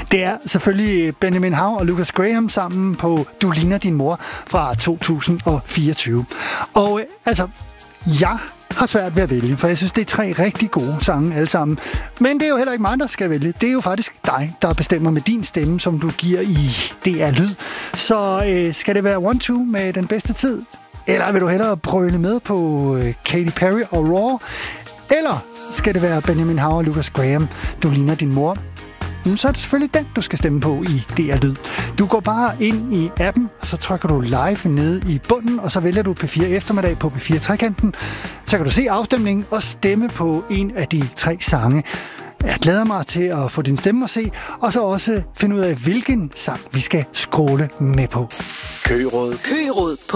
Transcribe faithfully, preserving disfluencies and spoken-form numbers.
Det er selvfølgelig Benjamin Hav og Lucas Graham sammen på Du ligner din mor fra to tusind og fireogtyve. Og øh, altså, jeg har svært ved at vælge, for jeg synes, det er tre rigtig gode sange alle sammen. Men det er jo heller ikke mig, der skal vælge. Det er jo faktisk dig, der bestemmer med din stemme, som du giver i D R Lyd. Så øh, skal det være One Two med Den Bedste Tid? Eller vil du hellere brøle med på øh, Katy Perry og Raw? Eller skal det være Benjamin Hav og Lucas Graham, Du ligner din mor? Så er det selvfølgelig den, du skal stemme på i D R Lyd. Du går bare ind i appen, så trykker du live nede i bunden, og så vælger du P fire Eftermiddag på P fire Trekanten. Så kan du se afstemningen og stemme på en af de tre sange. Jeg glæder mig til at få din stemme at se, og så også finde ud af, hvilken sang vi skal scrolle med på. Køgeråd. Køgeråd på